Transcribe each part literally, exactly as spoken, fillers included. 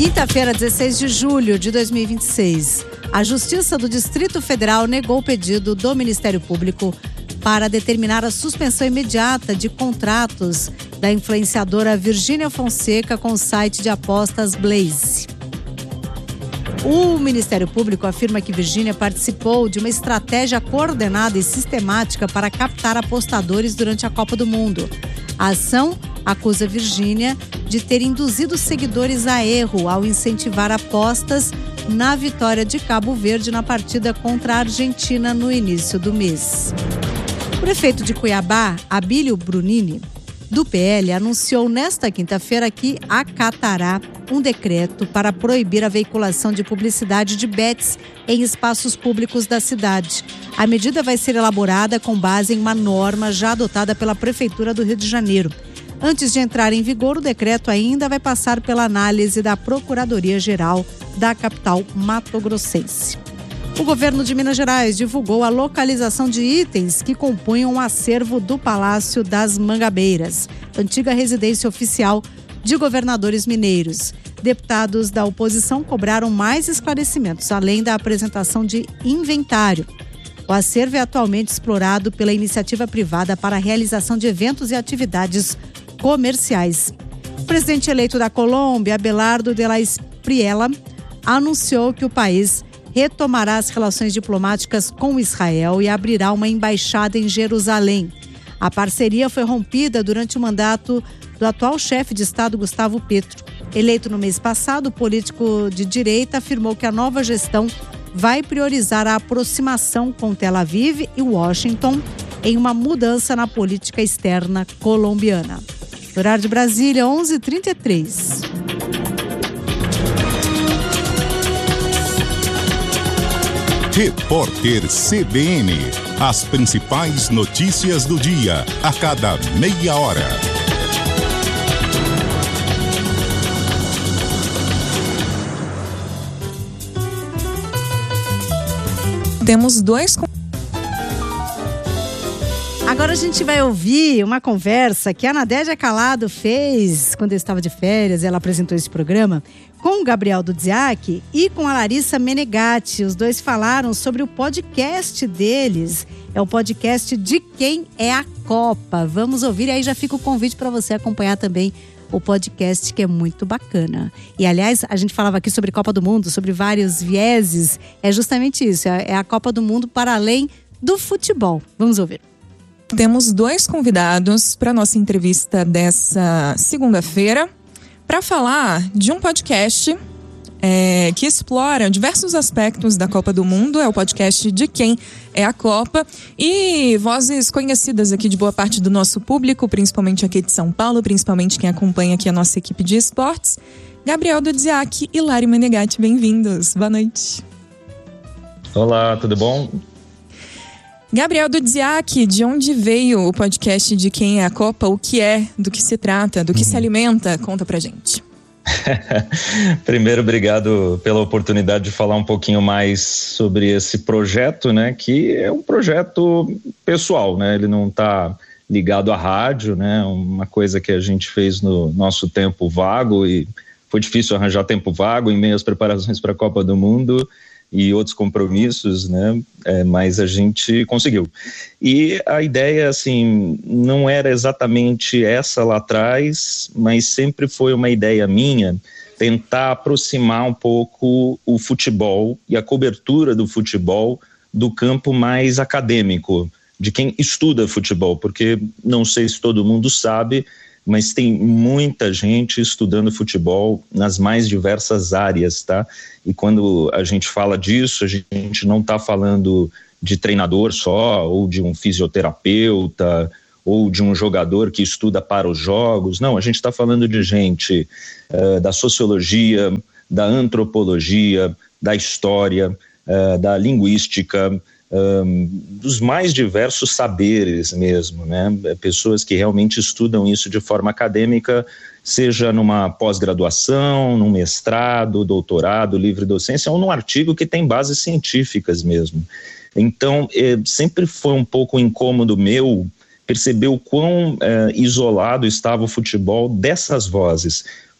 Quinta-feira, dezesseis de julho de dois mil e vinte e seis, a Justiça do Distrito Federal negou o pedido do Ministério Público para determinar a suspensão imediata de contratos da influenciadora Virgínia Fonseca com o site de apostas Blaze. O Ministério Público afirma que Virgínia participou de uma estratégia coordenada e sistemática para captar apostadores durante a Copa do Mundo. A ação acusa Virgínia de ter induzido seguidores a erro ao incentivar apostas na vitória de Cabo Verde na partida contra a Argentina no início do mês. O prefeito de Cuiabá, Abílio Brunini, do P L, anunciou nesta quinta-feira que acatará um decreto para proibir a veiculação de publicidade de bets em espaços públicos da cidade. A medida vai ser elaborada com base em uma norma já adotada pela Prefeitura do Rio de Janeiro. Antes de entrar em vigor, o decreto ainda vai passar pela análise da Procuradoria-Geral da capital mato-grossense. O governo de Minas Gerais divulgou a localização de itens que compunham o acervo do Palácio das Mangabeiras, antiga residência oficial de governadores mineiros. Deputados da oposição cobraram mais esclarecimentos, além da apresentação de inventário. O acervo é atualmente explorado pela iniciativa privada para a realização de eventos e atividades comerciais. O presidente eleito da Colômbia, Abelardo de la Espriella, anunciou que o país retomará as relações diplomáticas com Israel e abrirá uma embaixada em Jerusalém. A parceria foi rompida durante o mandato do atual chefe de Estado, Gustavo Petro. Eleito no mês passado, o político de direita afirmou que a nova gestão vai priorizar a aproximação com Tel Aviv e Washington em uma mudança na política externa colombiana. Horário de Brasília, onze e trinta e três. Repórter C B N. As principais notícias do dia, a cada meia hora. Temos dois... Agora a gente vai ouvir uma conversa que a Nadégia Calado fez quando eu estava de férias. Ela apresentou esse programa com o Gabriel Dudziak e com a Larissa Menegatti. Os dois falaram sobre o podcast deles. É o podcast De Quem é a Copa. Vamos ouvir e aí já fica o convite para você acompanhar também o podcast, que é muito bacana. E, aliás, a gente falava aqui sobre Copa do Mundo, sobre vários vieses. É justamente isso, é a Copa do Mundo para além do futebol. Vamos ouvir. Temos dois convidados para a nossa entrevista dessa segunda-feira para falar de um podcast é, que explora diversos aspectos da Copa do Mundo. É o podcast De Quem é a Copa. E vozes conhecidas aqui de boa parte do nosso público, principalmente aqui de São Paulo, principalmente quem acompanha aqui a nossa equipe de esportes. Gabriel Dudziak e Lari Menegatti, bem-vindos. Boa noite. Olá, tudo bom? Gabriel Dudziak, de onde veio o podcast De Quem é a Copa? O que é? Do que se trata? Do que uhum. se alimenta? Conta pra gente. Primeiro, obrigado pela oportunidade de falar um pouquinho mais sobre esse projeto, né? Que é um projeto pessoal, né? Ele não está ligado à rádio, né? Uma coisa que a gente fez no nosso tempo vago e foi difícil arranjar tempo vago em meio às preparações para a Copa do Mundo e outros compromissos, né? É, mas a gente conseguiu. E a ideia, assim, não era exatamente essa lá atrás, mas sempre foi uma ideia minha tentar aproximar um pouco o futebol e a cobertura do futebol do campo mais acadêmico, de quem estuda futebol, porque não sei se todo mundo sabe, mas tem muita gente estudando futebol nas mais diversas áreas, tá? E quando a gente fala disso, a gente não está falando de treinador só, ou de um fisioterapeuta, ou de um jogador que estuda para os jogos. Não, a gente está falando de gente uh, da sociologia, da antropologia, da história, uh, da linguística, Um, dos mais diversos saberes mesmo, né? Pessoas que realmente estudam isso de forma acadêmica, seja numa pós-graduação, num mestrado, doutorado, livre docência, ou num artigo que tem bases científicas mesmo. Então, eh, sempre foi um pouco incômodo meu perceber o quão eh, isolado estava o futebol dessas vozes,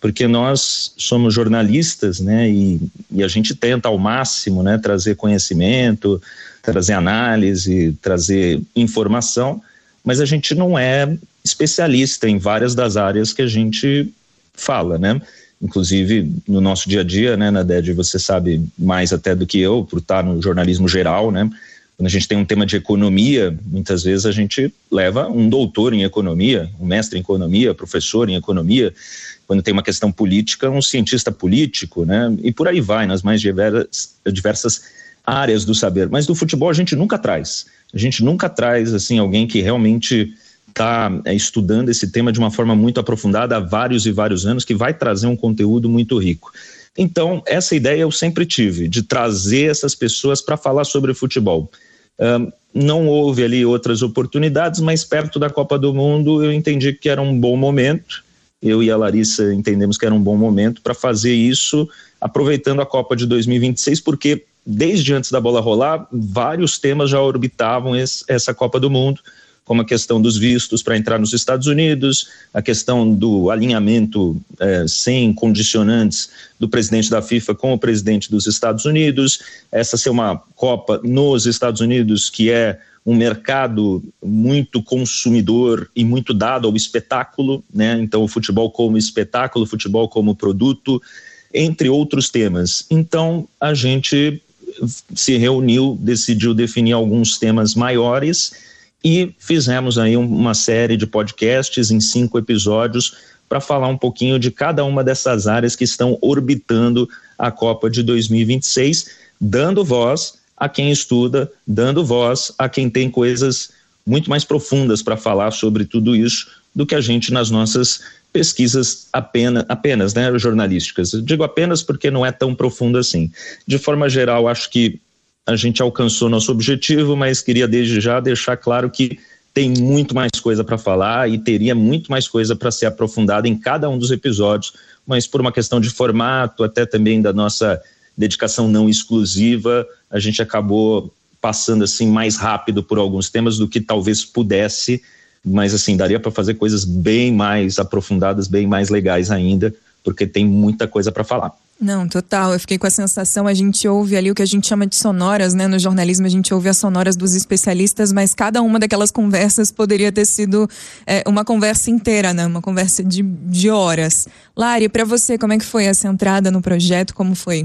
porque nós somos jornalistas, né, e, e a gente tenta ao máximo, né, trazer conhecimento, trazer análise, trazer informação, mas a gente não é especialista em várias das áreas que a gente fala, né? Inclusive no nosso dia a dia, né, Nadege, você sabe mais até do que eu, por estar no jornalismo geral, né? Quando a gente tem um tema de economia, muitas vezes a gente leva um doutor em economia, um mestre em economia, professor em economia. Quando tem uma questão política, um cientista político, né? E por aí vai, nas mais diversas, diversas áreas do saber. Mas do futebol a gente nunca traz. A gente nunca traz, assim, alguém que realmente está é, estudando esse tema de uma forma muito aprofundada há vários e vários anos, que vai trazer um conteúdo muito rico. Então, essa ideia eu sempre tive, de trazer essas pessoas para falar sobre futebol. Um, não houve ali outras oportunidades, mas perto da Copa do Mundo eu entendi que era um bom momento. Eu e a Larissa entendemos que era um bom momento para fazer isso, aproveitando a Copa de dois mil e vinte e seis, porque desde antes da bola rolar, vários temas já orbitavam esse, essa Copa do Mundo, como a questão dos vistos para entrar nos Estados Unidos, a questão do alinhamento é, sem condicionantes do presidente da FIFA com o presidente dos Estados Unidos, essa ser uma Copa nos Estados Unidos, que é um mercado muito consumidor e muito dado ao espetáculo, né? Então o futebol como espetáculo, o futebol como produto, entre outros temas. Então a gente se reuniu, decidiu definir alguns temas maiores e fizemos aí uma série de podcasts em cinco episódios para falar um pouquinho de cada uma dessas áreas que estão orbitando a Copa de dois mil e vinte e seis, dando voz a quem estuda, dando voz a quem tem coisas muito mais profundas para falar sobre tudo isso do que a gente nas nossas pesquisas apenas, apenas, né, jornalísticas. Eu digo apenas porque não é tão profundo assim. De forma geral, acho que a gente alcançou nosso objetivo, mas queria desde já deixar claro que tem muito mais coisa para falar e teria muito mais coisa para ser aprofundada em cada um dos episódios, mas por uma questão de formato, até também da nossa dedicação não exclusiva, a gente acabou passando assim mais rápido por alguns temas do que talvez pudesse, mas assim, daria para fazer coisas bem mais aprofundadas, bem mais legais ainda, porque tem muita coisa para falar. Não, total, eu fiquei com a sensação, a gente ouve ali o que a gente chama de sonoras, né, no jornalismo a gente ouve as sonoras dos especialistas, mas cada uma daquelas conversas poderia ter sido é, uma conversa inteira, né, uma conversa de, de horas. Lari, para você, como é que foi essa entrada no projeto, como foi?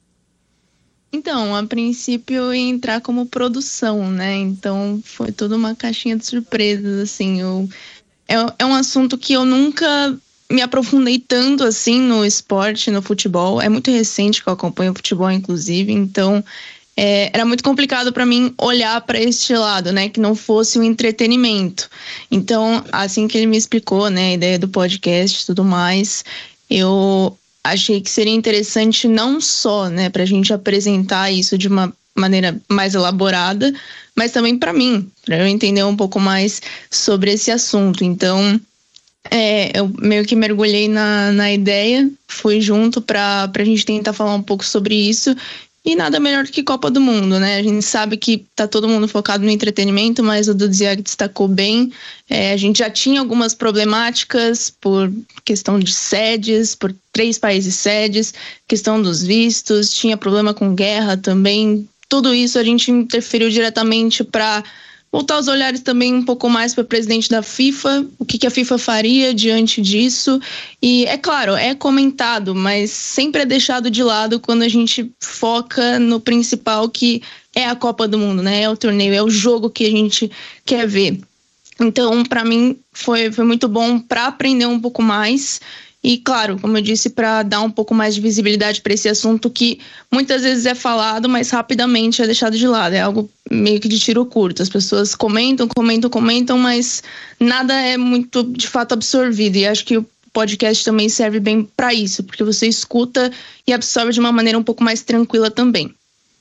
Então, a princípio eu ia entrar como produção, né, então foi toda uma caixinha de surpresas, assim, eu, é, é um assunto que eu nunca me aprofundei tanto assim no esporte, no futebol. É muito recente que eu acompanho o futebol, inclusive, então é, era muito complicado para mim olhar para este lado, né, que não fosse o entretenimento. Então, assim que ele me explicou, né, a ideia do podcast e tudo mais, eu achei que seria interessante não só, né, para a gente apresentar isso de uma maneira mais elaborada, mas também para mim, para eu entender um pouco mais sobre esse assunto. Então, É, eu meio que mergulhei na, na ideia, fui junto para a gente tentar falar um pouco sobre isso, e nada melhor do que Copa do Mundo, né? A gente sabe que tá todo mundo focado no entretenimento, mas o Dudziak destacou bem. É, a gente já tinha algumas problemáticas por questão de sedes, por três países sedes, questão dos vistos, tinha problema com guerra também. Tudo isso a gente interferiu diretamente para voltar os olhares também um pouco mais para o presidente da FIFA, o que, que a FIFA faria diante disso. E é claro, é comentado, mas sempre é deixado de lado quando a gente foca no principal, que é a Copa do Mundo, né? É o torneio, é o jogo que a gente quer ver. Então, para mim, foi, foi muito bom para aprender um pouco mais. E, claro, como eu disse, para dar um pouco mais de visibilidade para esse assunto que muitas vezes é falado, mas rapidamente é deixado de lado. É algo meio que de tiro curto. As pessoas comentam, comentam, comentam, mas nada é muito, de fato, absorvido. E acho que o podcast também serve bem para isso, porque você escuta e absorve de uma maneira um pouco mais tranquila também.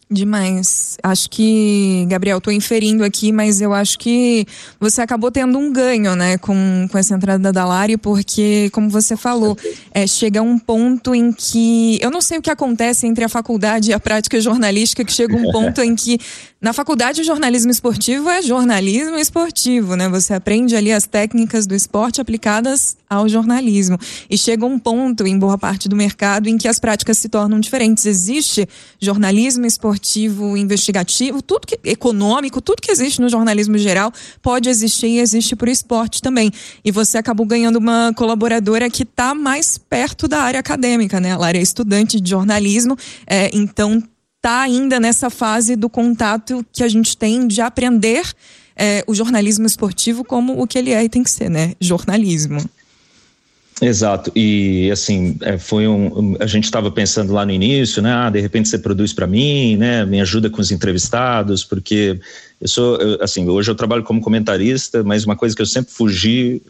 Demais. Acho que, Gabriel, tô inferindo aqui, mas eu acho que você acabou tendo um ganho, né, com, com essa entrada da Lari, porque, como você falou, é, chega um ponto em que, eu não sei o que acontece entre a faculdade e a prática jornalística, que chega um ponto em que, na faculdade, o jornalismo esportivo é jornalismo esportivo, né, você aprende ali as técnicas do esporte aplicadas ao jornalismo, e chega um ponto, em boa parte do mercado, em que as práticas se tornam diferentes. Existe jornalismo esportivo, investigativo, tudo que, econômico, tudo que existe no jornalismo geral pode existir e existe para o esporte também. E você acabou ganhando uma colaboradora que está mais perto da área acadêmica, né? Ela é estudante de jornalismo, é, então está ainda nessa fase do contato que a gente tem de aprender é, o jornalismo esportivo como o que ele é e tem que ser, né? Jornalismo. Exato, e assim, foi um, a gente estava pensando lá no início, né, ah, de repente você produz para mim, né, me ajuda com os entrevistados, porque eu sou, eu, assim, hoje eu trabalho como comentarista, mas uma coisa que eu sempre fugi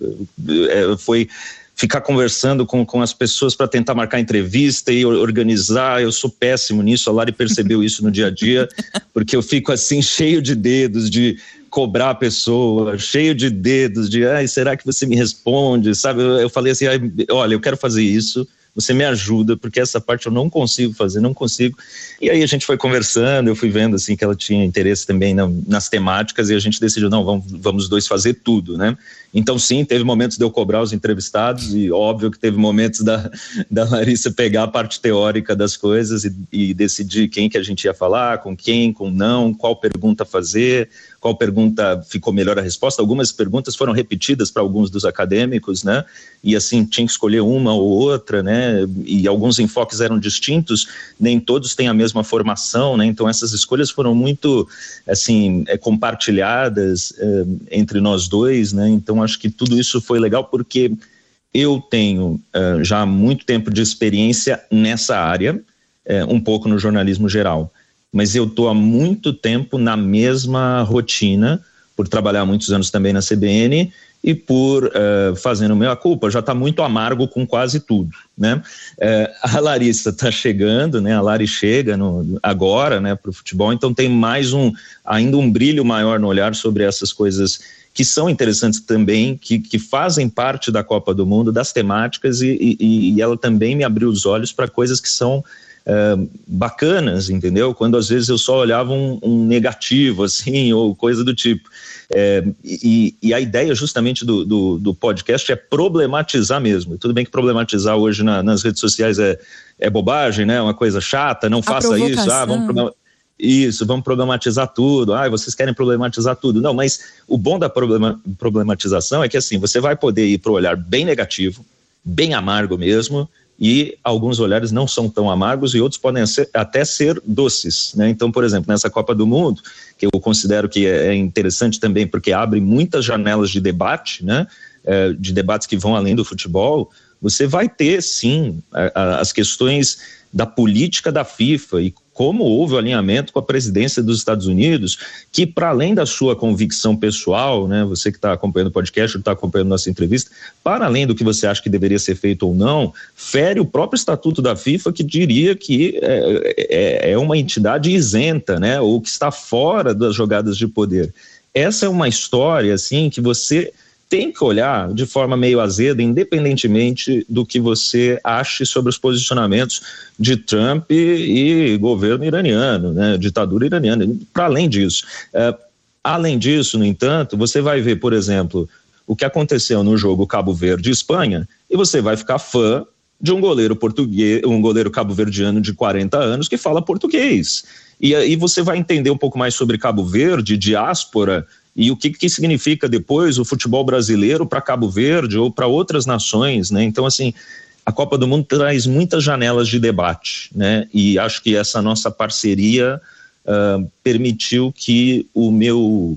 é, foi ficar conversando com, com as pessoas para tentar marcar entrevista e organizar. Eu sou péssimo nisso, a Lari percebeu isso no dia a dia, porque eu fico assim cheio de dedos de cobrar a pessoa, cheio de dedos de, ai, será que você me responde, sabe? Eu, eu falei assim, ai, olha, eu quero fazer isso, você me ajuda, porque essa parte eu não consigo fazer, não consigo. E aí a gente foi conversando, eu fui vendo assim que ela tinha interesse também na, nas temáticas, e a gente decidiu, não, vamos, vamos os dois fazer tudo, né? Então sim, teve momentos de eu cobrar os entrevistados, e óbvio que teve momentos da, da Larissa pegar a parte teórica das coisas e, e decidir quem que a gente ia falar, com quem, com não, qual pergunta fazer, qual pergunta ficou melhor a resposta. Algumas perguntas foram repetidas para alguns dos acadêmicos, né? E assim, tinha que escolher uma ou outra, né? E alguns enfoques eram distintos, nem todos têm a mesma formação, né? Então essas escolhas foram muito, assim, é, compartilhadas é, entre nós dois, né? Então acho que tudo isso foi legal porque eu tenho uh, já muito tempo de experiência nessa área, uh, um pouco no jornalismo geral, mas eu estou há muito tempo na mesma rotina, por trabalhar muitos anos também na C B N e por uh, fazendo meia culpa, já está muito amargo com quase tudo, né? Uh, a Larissa está chegando, né? A Lari chega no, agora, né, para o futebol, então tem mais um, ainda um brilho maior no olhar sobre essas coisas que são interessantes também, que, que fazem parte da Copa do Mundo, das temáticas, e, e, e ela também me abriu os olhos para coisas que são uh, bacanas, entendeu? Quando às vezes eu só olhava um, um negativo, assim, ou coisa do tipo. É, e, e a ideia justamente do, do, do podcast é problematizar mesmo. Tudo bem que problematizar hoje na, nas redes sociais é, é bobagem, né? Uma coisa chata, não faça isso, ah, vamos problematizar. Isso, vamos problematizar tudo, ah, vocês querem problematizar tudo. Não, mas o bom da problema, problematização é que assim, você vai poder ir para o olhar bem negativo, bem amargo mesmo, e alguns olhares não são tão amargos e outros podem ser, até ser doces, né? Então, por exemplo, nessa Copa do Mundo, que eu considero que é interessante também porque abre muitas janelas de debate, né? É, de debates que vão além do futebol, você vai ter sim a, a, as questões da política da FIFA e como houve o alinhamento com a presidência dos Estados Unidos, que para além da sua convicção pessoal, né, você que está acompanhando o podcast, está acompanhando nossa entrevista, para além do que você acha que deveria ser feito ou não, fere o próprio estatuto da FIFA, que diria que é, é, é uma entidade isenta, né, ou que está fora das jogadas de poder. Essa é uma história assim que você tem que olhar de forma meio azeda, independentemente do que você ache sobre os posicionamentos de Trump e, e governo iraniano, né, ditadura iraniana. Para além disso, é, além disso, no entanto, você vai ver, por exemplo, o que aconteceu no jogo Cabo Verde e Espanha, e você vai ficar fã de um goleiro português, um goleiro cabo-verdiano de quarenta anos que fala português. E aí você vai entender um pouco mais sobre Cabo Verde, diáspora, e o que, que significa depois o futebol brasileiro para Cabo Verde ou para outras nações, né? Então, assim, a Copa do Mundo traz muitas janelas de debate, né? E acho que essa nossa parceria uh, permitiu que o meu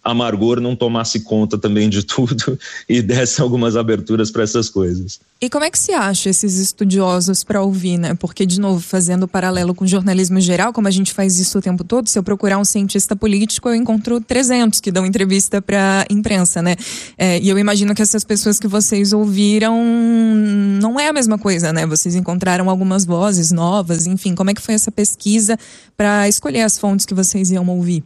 amargor não tomasse conta também de tudo e desse algumas aberturas para essas coisas. E como é que se acha esses estudiosos para ouvir, né? Porque, de novo, fazendo paralelo com o jornalismo geral, como a gente faz isso o tempo todo, se eu procurar um cientista político, eu encontro trezentos que dão entrevista para imprensa, né? É, e eu imagino que essas pessoas que vocês ouviram não é a mesma coisa, né? Vocês encontraram algumas vozes novas, enfim. Como é que foi essa pesquisa para escolher as fontes que vocês iam ouvir?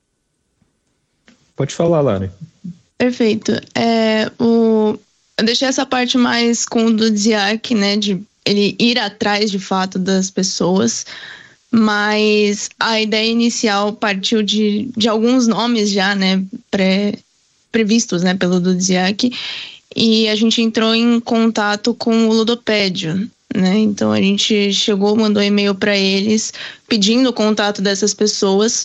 Pode falar, Lari. Perfeito. É, o, eu deixei essa parte mais com o Dudziak, né, de ele ir atrás de fato das pessoas, mas a ideia inicial partiu de, de alguns nomes já, né, pré, previstos, né, pelo Dudziak, e a gente entrou em contato com o Ludopédio, né, então a gente chegou, mandou e-mail para eles pedindo o contato dessas pessoas.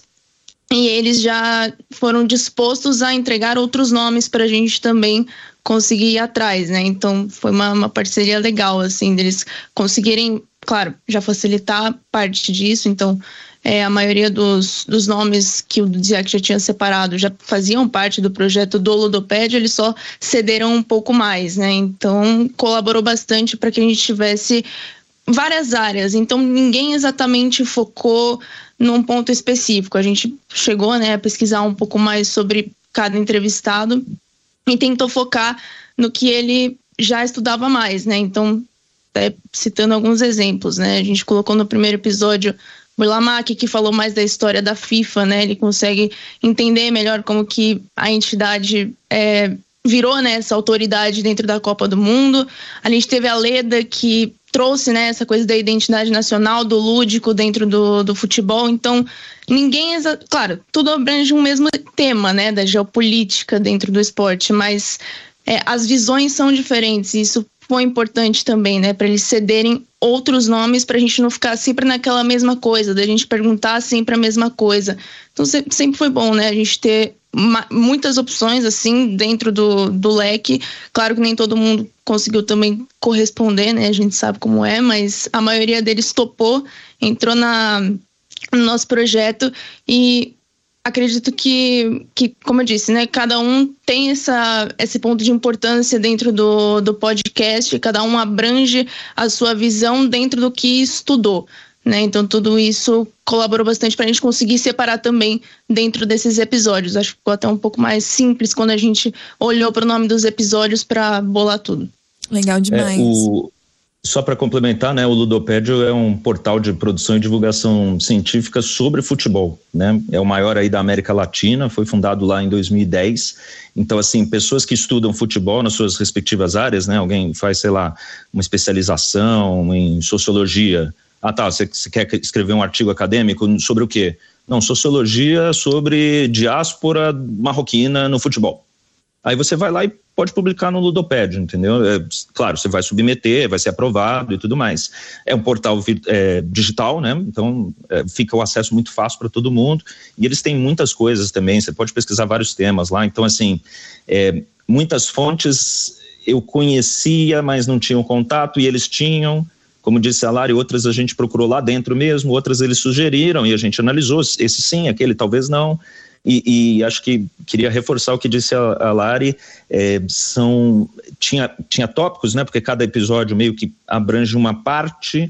E eles já foram dispostos a entregar outros nomes para a gente também conseguir ir atrás, né? Então, foi uma, uma parceria legal, assim, deles conseguirem, claro, já facilitar parte disso. Então, é, a maioria dos, dos nomes que o Dudziak já tinha separado já faziam parte do projeto do Ludopédio, eles só cederam um pouco mais, né? Então, colaborou bastante para que a gente tivesse várias áreas. Então, ninguém exatamente focou num ponto específico. A gente chegou, né, a pesquisar um pouco mais sobre cada entrevistado e tentou focar no que ele já estudava mais, né? Então, até citando alguns exemplos, né? A gente colocou no primeiro episódio o Burlamac, que falou mais da história da FIFA, né? Ele consegue entender melhor como que a entidade é, virou, né, essa autoridade dentro da Copa do Mundo. A gente teve a Leda, que trouxe, né, essa coisa da identidade nacional, do lúdico dentro do, do futebol. Então, ninguém... Exa- claro, tudo abrange um mesmo tema, né, da geopolítica dentro do esporte, mas é, as visões são diferentes. E isso foi importante também, né, para eles cederem outros nomes, para a gente não ficar sempre naquela mesma coisa, da gente perguntar sempre a mesma coisa. Então, sempre foi bom, né, a gente ter muitas opções, assim, dentro do, do leque. Claro que nem todo mundo conseguiu também corresponder, né? A gente sabe como é, mas a maioria deles topou, entrou na, no nosso projeto e acredito que, que, como eu disse, né? Cada um tem essa, esse ponto de importância dentro do, do podcast, cada um abrange a sua visão dentro do que estudou, né? Então, tudo isso colaborou bastante para a gente conseguir separar também dentro desses episódios. Acho que ficou até um pouco mais simples quando a gente olhou para o nome dos episódios para bolar tudo. Legal demais. É, o, só para complementar, né, o Ludopédio é um portal de produção e divulgação científica sobre futebol, né? É o maior aí da América Latina, foi fundado lá em dois mil e dez. Então, assim, pessoas que estudam futebol nas suas respectivas áreas, né? Alguém faz, sei lá, uma especialização em sociologia. Ah, tá, você, você quer escrever um artigo acadêmico sobre o quê? Não, sociologia sobre diáspora marroquina no futebol. Aí você vai lá e pode publicar no Ludopédio, entendeu? É, claro, você vai submeter, vai ser aprovado e tudo mais. É um portal é, digital, né? Então é, fica o acesso muito fácil para todo mundo. E eles têm muitas coisas também, você pode pesquisar vários temas lá. Então, assim, é, muitas fontes eu conhecia, mas não tinham contato, e eles tinham. Como disse a Lari, outras a gente procurou lá dentro mesmo, outras eles sugeriram e a gente analisou, esse sim, aquele talvez não. E, e acho que queria reforçar o que disse a, a Lari, é, são, tinha, tinha tópicos, né, porque cada episódio meio que abrange uma parte,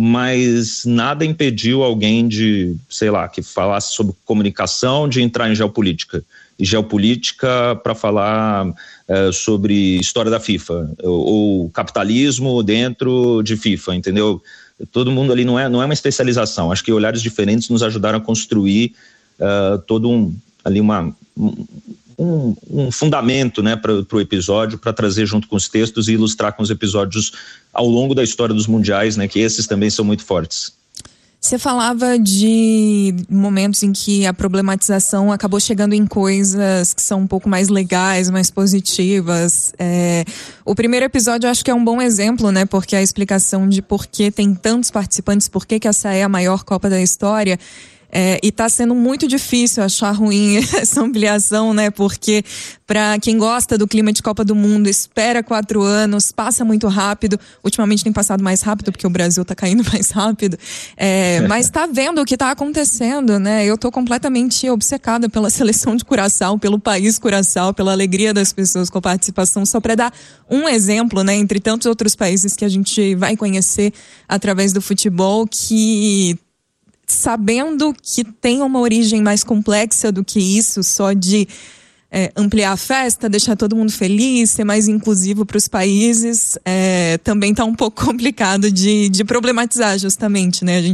mas nada impediu alguém de, sei lá, que falasse sobre comunicação, de entrar em geopolítica. E geopolítica para falar uh, sobre história da FIFA, ou, ou capitalismo dentro de FIFA, entendeu? Todo mundo ali não é, não é uma especialização. Acho que olhares diferentes nos ajudaram a construir uh, todo um, ali uma, um, um fundamento, né, para o episódio, para trazer junto com os textos e ilustrar com os episódios ao longo da história dos mundiais, né, que esses também são muito fortes. Você falava de momentos em que a problematização acabou chegando em coisas que são um pouco mais legais, mais positivas. É, o primeiro episódio eu acho que é um bom exemplo, né? Porque a explicação de por que tem tantos participantes, por que que essa é a maior Copa da história, É, e tá sendo muito difícil achar ruim essa ampliação, né? Porque para quem gosta do clima de Copa do Mundo, espera quatro anos, passa muito rápido. Ultimamente tem passado mais rápido, porque o Brasil tá caindo mais rápido. É, mas tá vendo o que tá acontecendo, né? Eu tô completamente obcecada pela seleção de Curaçao, pelo país Curaçao, pela alegria das pessoas com a participação. Só para dar um exemplo, né? Entre tantos outros países que a gente vai conhecer através do futebol, que... sabendo que tem uma origem mais complexa do que isso, só de é, ampliar a festa, deixar todo mundo feliz, ser mais inclusivo para os países, é, também está um pouco complicado de, de problematizar, justamente, né? A gente